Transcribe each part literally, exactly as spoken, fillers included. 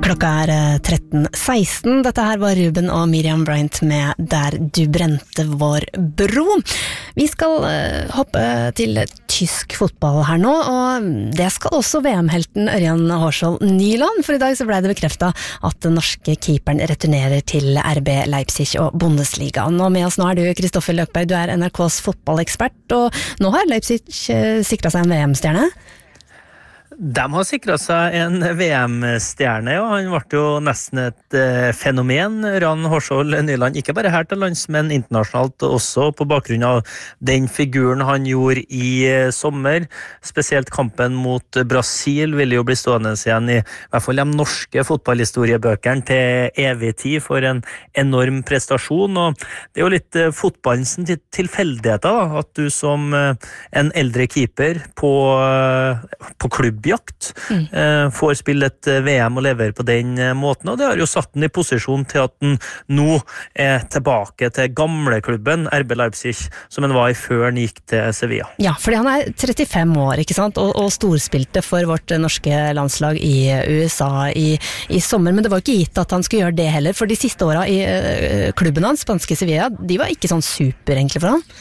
Klokka er tretten seksten. Dette her var Ruben og Miriam Bryant med Der du brente vår bro. Vi skal uh, hoppe til tysk fotball her nå, og det skal også V M-helten Ørjan Hårskjold Nyland, for i dag så ble det bekreftet at den norske keeperen returnerer til R B Leipzig og Bundesligaen. Og med oss nå er du, Kristoffer Løkberg, du er N R K's fotballekspert, og nå har Leipzig uh, sikret seg en V M-stjerne. De har sikret seg en V M-stjerne, og han ble jo nesten et eh, fenomen, Ørjan Hårskjold Nyland, ikke bare her til lands, men internasjonalt også, på bakgrunn av den figuren han gjorde i eh, sommer. Spesielt kampen mot Brasil vil jo bli stående igjen i, i hvert fall de norske fotballhistoriebøkene til evig tid for en enorm prestasjon, og det er jo litt eh, fotballens til tilfeldigheter, da, at du som eh, en eldre keeper på, eh, på klubb jakt, mm. eh, får spille et V M og levere på den måten, og det har jo satt den i posisjon til at den nå er tilbake til gamleklubben R B Leipzig, som den var i før den gikk til Sevilla. Ja, fordi han er trettifem år, ikke sant, og, og storspilte for vårt norske landslag i U S A i, i sommer, men det var ikke gitt at han skulle gjøre det heller, for de siste årene i uh, klubben hans, spanske Sevilla, de var ikke sånn super enkle for han.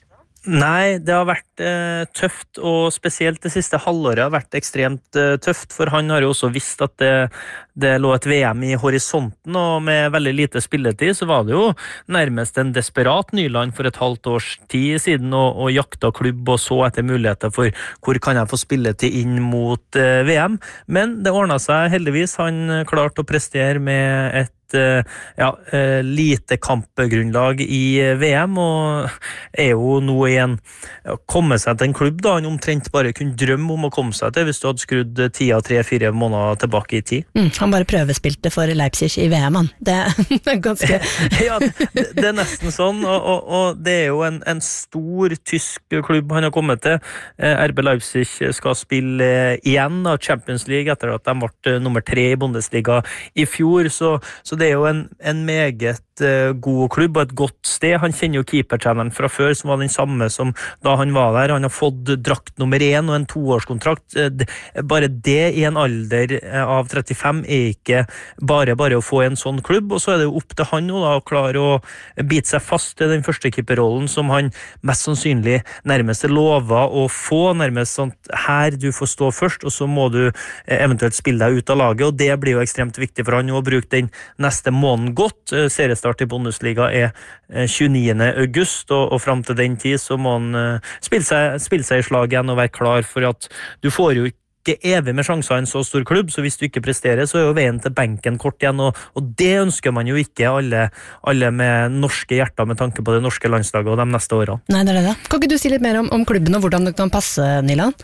Nei, det har vært eh, tøft, og spesielt det siste halvåret har vært ekstremt eh, tøft, for han har jo også visst at det, det lå et V M i horisonten, og med veldig lite spilletid så var det jo nærmest en desperat Nyland for et halvt års tid siden, og, og jakta klubb og så etter muligheter for hvor kan jeg få spilletid inn mot eh, V M, men det ordnet seg heldigvis. Han klarte å prestere med et ja, lite kampgrunnlag i V M, og er jo nå igjen ja, komme seg til en klubb da han omtrent bare kunne drømme om å komme seg til hvis du hadde skrudd tida tre-fire måneder tilbake i tid. Mm, han bare prøvespilte for Leipzig i V M, han. Det er ganske... ja, det, det er nesten sånn, og, og, og det er jo en, en stor tysk klubb han har kommet til. R B Leipzig skal spille igjen da, Champions League etter at de ble nummer tre i Bundesliga i fjor, så, så det er jo en, en meget uh, god klubb og et godt sted. Han kjenner jo keepertreneren fra før, som var den samme som da han var der. Han har fått drakt nummer én og en toårskontrakt. Uh, bare det i en alder uh, av trettifem er ikke bare bare å få en sånn klubb, og så er det jo opp til han nå da, å klare å bite seg fast i den første keeperrollen som han mest sannsynlig nærmest er lova å få, nærmest sånn her du får stå først, og så må du uh, eventuelt spille deg ut av laget, og det blir jo ekstremt viktig for han å bruke den neste måneden godt. Seriestart i Bundesliga er tjueniende august, og, og frem til den tid så må han spille seg, spille seg i slag igjen og være klar for at du får jo ikke evig med sjanser i en så stor klubb, så hvis du ikke presterer, så er jo veien til benken kort igjen, og, og det ønsker man jo ikke alle, alle med norske hjerter med tanke på det norske landslaget og de neste årene. Nei, det er det. Kan ikke du si litt mer om, om klubben og hvordan det kan passe, Nyland?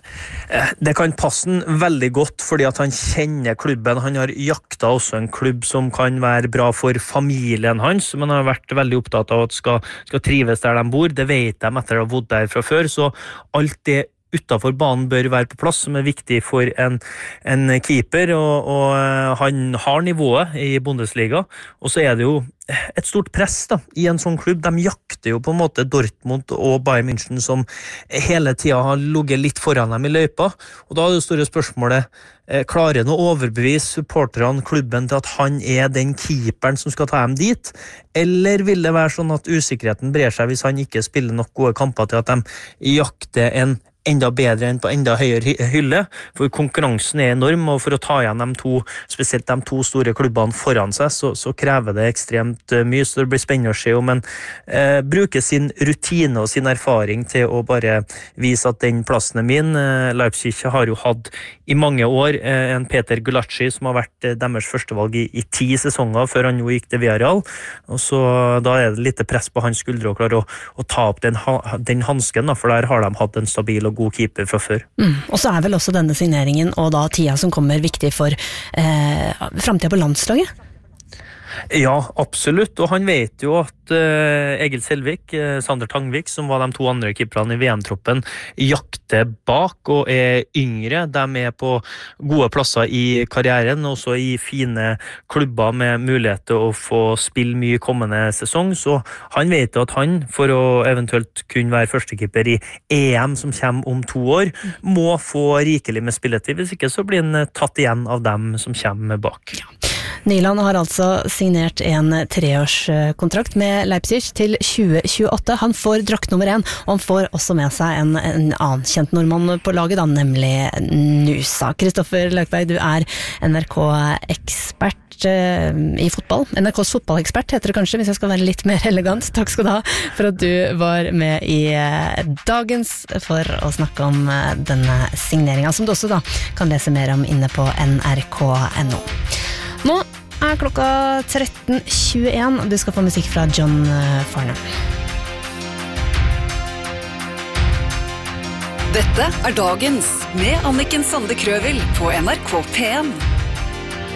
Det kan passe den veldig godt fordi at han kjenner klubben. Han har jakta også en klubb som kan være bra for familien hans, men han har vært veldig opptatt av at skal, skal trives der de bor. Det vet de etter å ha bodd der fra før, så alt det utenfor banen bør være på plass, som er viktig for en, en keeper, og, og han har nivået i Bundesliga, og så er det jo et stort press da, i en sånn klubb. De jakter jo på en måte Dortmund og Bayern München, som hele tiden har ligget litt foran dem i løypa, og da er det store spørsmålet, klarer han å overbevise supporterne klubben til at han er den keeperen som skal ta dem dit, eller vil det være sånn at usikkerheten brer seg hvis han ikke spiller nok gode kamper til at de jakter en enda bedre enn på enda høyere hylle, for konkurransen er enorm, og for å ta igjen de to, spesielt de to store klubbene foran seg, så, så krever det ekstremt mye, så det blir spennende å se om en eh, bruker sin rutine og sin erfaring til å bare vise at den plassen er min. Eh, Leipzig har jo hatt i mange år eh, en Peter Gulacsi som har vært eh, deres førstevalg i, i ti sesonger før han jo gikk til Villarreal, og så da er det litt press på hans skuldre å klare å, å ta opp den, den hansken, da, for der har de hatt en stabil og god keeper fra før. Mm. Og så er vel også denne signeringen og da tida som kommer viktig for eh, fremtiden på landslaget? Ja, absolutt, og han vet jo at uh, Egil Selvik, uh, Sander Tangvik, som var de to andre keeperne i V M-troppen, jakter bak og er yngre. De er på gode plasser i karrieren, også i fine klubber med mulighet til å få spille mye kommende sesong, så han vet jo at han, for å eventuelt kunne være førstekeeper i E M som kommer om to år, må få rikelig med spilletid, hvis ikke så blir han tatt igjen av dem som kommer bak. Ja. Nyland har altså signert en treårskontrakt med Leipzig til tjue tjueåtte. Han får drakt nummer én, og han får også med seg en, en annen kjent nordmann på laget, da, nemlig Nusa. Kristoffer Løkberg, du er N R K-ekspert uh, i fotball. N R K's fotballekspert heter det kanskje, hvis jeg skal være litt mer elegant. Takk skal du ha for at du var med i uh, dagens for å snakke om uh, denne signeringen, som du også da kan lese mer om inne på N R K punktum N O. Nå er klokka tretten tjueen, og du skal få musikk fra John Farnham. Dette er Dagens med Anniken Sande Krøvel på N R K P en.